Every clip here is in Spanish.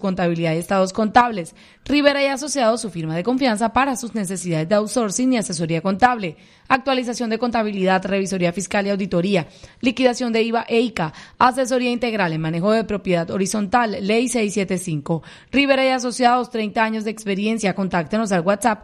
contabilidad y estados contables. Rivera y Asociados, su firma de confianza para sus necesidades de outsourcing y asesoría contable, actualización de contabilidad, revisoría fiscal y auditoría, liquidación de IVA e ICA, asesoría integral en manejo de propiedad horizontal, Ley 675. Rivera y Asociados, 30 años de experiencia. Contáctenos al WhatsApp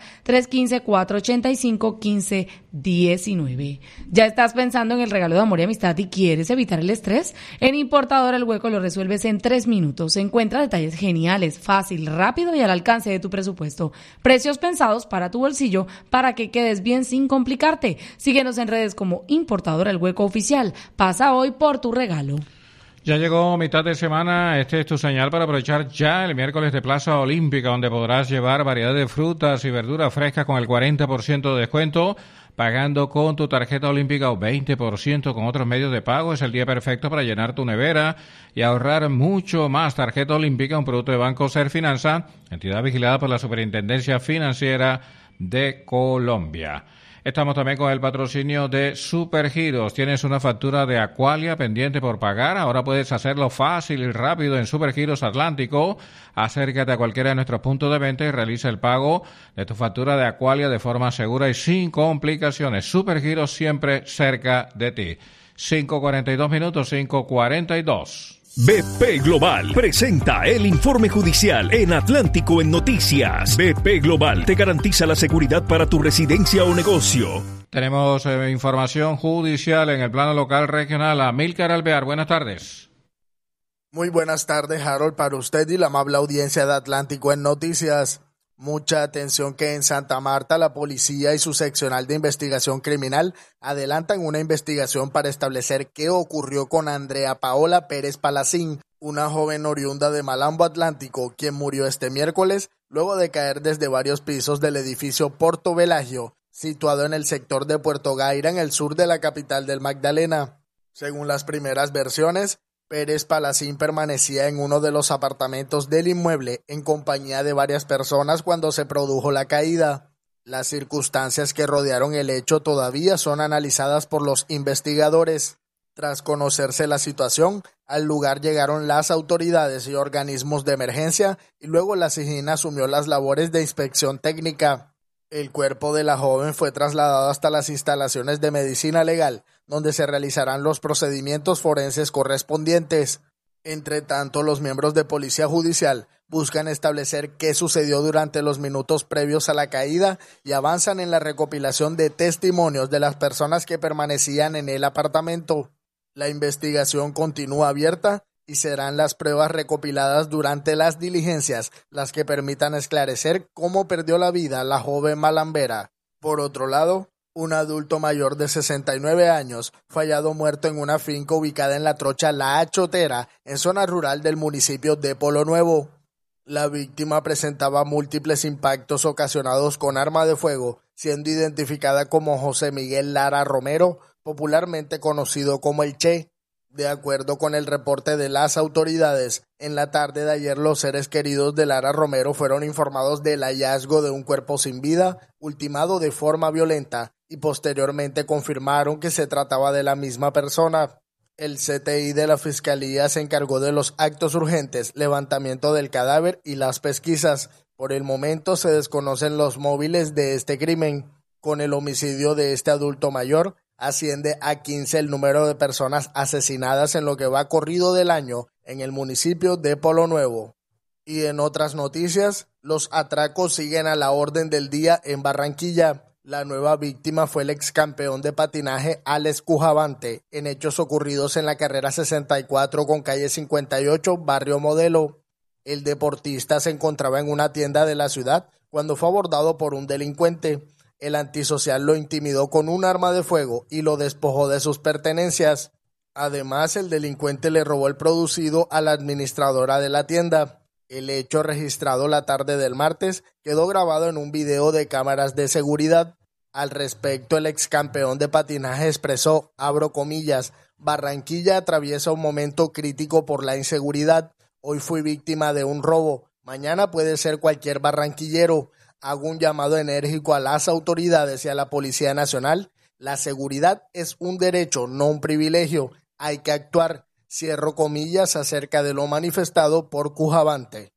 315-485-1519. ¿Ya estás pensando en el regalo de amor y amistad y quieres evitar el estrés? En Importadora El Hueco lo resuelves en 3 minutos. Encuentra detalles geniales, fácil, rápido y al alcance de tu presupuesto. Precios pensados para tu bolsillo para que quedes bien sin complicarte. Síguenos en redes como Importadora El Hueco Oficial. Pasa hoy por tu regalo. Ya llegó mitad de semana, este es tu señal para aprovechar ya el miércoles de Plaza Olímpica, donde podrás llevar variedad de frutas y verduras frescas con el 40% de descuento, pagando con tu tarjeta olímpica o 20% con otros medios de pago. Es el día perfecto para llenar tu nevera y ahorrar mucho más. Tarjeta olímpica, un producto de Banco Serfinanza, entidad vigilada por la Superintendencia Financiera de Colombia. Estamos también con el patrocinio de Supergiros. Tienes una factura de Aqualia pendiente por pagar. Ahora puedes hacerlo fácil y rápido en Supergiros Atlántico. Acércate a cualquiera de nuestros puntos de venta y realiza el pago de tu factura de Aqualia de forma segura y sin complicaciones. Supergiros siempre cerca de ti. 5:42 minutos, 5:42. BP Global presenta el informe judicial en Atlántico en Noticias. BP Global te garantiza la seguridad para tu residencia o negocio. Tenemos información judicial en el plano local regional. Amílcar Alvear, buenas tardes. Muy buenas tardes, Harold, para usted y la amable audiencia de Atlántico en Noticias. Mucha atención que en Santa Marta la policía y su seccional de investigación criminal adelantan una investigación para establecer qué ocurrió con Andrea Paola Pérez Palacín, una joven oriunda de Malambo Atlántico, quien murió este miércoles luego de caer desde varios pisos del edificio Porto Velagio, situado en el sector de Puerto Gaira, en el sur de la capital del Magdalena. Según las primeras versiones, Pérez Palacín permanecía en uno de los apartamentos del inmueble en compañía de varias personas cuando se produjo la caída. Las circunstancias que rodearon el hecho todavía son analizadas por los investigadores. Tras conocerse la situación, al lugar llegaron las autoridades y organismos de emergencia y luego la SIJIN asumió las labores de inspección técnica. El cuerpo de la joven fue trasladado hasta las instalaciones de medicina legal, donde se realizarán los procedimientos forenses correspondientes. Entre tanto, los miembros de Policía Judicial buscan establecer qué sucedió durante los minutos previos a la caída y avanzan en la recopilación de testimonios de las personas que permanecían en el apartamento. La investigación continúa abierta y serán las pruebas recopiladas durante las diligencias las que permitan esclarecer cómo perdió la vida la joven malambera. Por otro lado, un adulto mayor de 69 años fue hallado muerto en una finca ubicada en la trocha La Achotera, en zona rural del municipio de Polo Nuevo. La víctima presentaba múltiples impactos ocasionados con arma de fuego, siendo identificada como José Miguel Lara Romero, popularmente conocido como el Che. De acuerdo con el reporte de las autoridades, en la tarde de ayer los seres queridos de Lara Romero fueron informados del hallazgo de un cuerpo sin vida, ultimado de forma violenta, y posteriormente confirmaron que se trataba de la misma persona. El CTI de la Fiscalía se encargó de los actos urgentes, levantamiento del cadáver y las pesquisas. Por el momento se desconocen los móviles de este crimen. Con el homicidio de este adulto mayor, asciende a 15 el número de personas asesinadas en lo que va corrido del año en el municipio de Polo Nuevo. Y en otras noticias, los atracos siguen a la orden del día en Barranquilla. La nueva víctima fue el ex campeón de patinaje Alex Cujavante, en hechos ocurridos en la carrera 64 con calle 58, barrio Modelo. El deportista se encontraba en una tienda de la ciudad cuando fue abordado por un delincuente. El antisocial lo intimidó con un arma de fuego y lo despojó de sus pertenencias. Además, el delincuente le robó el producido a la administradora de la tienda. El hecho, registrado la tarde del martes, quedó grabado en un video de cámaras de seguridad. Al respecto, el ex campeón de patinaje expresó, abro comillas, Barranquilla atraviesa un momento crítico por la inseguridad. Hoy fui víctima de un robo. Mañana puede ser cualquier barranquillero. Hago un llamado enérgico a las autoridades y a la Policía Nacional. La seguridad es un derecho, no un privilegio. Hay que actuar. Cierro comillas acerca de lo manifestado por Cujavante.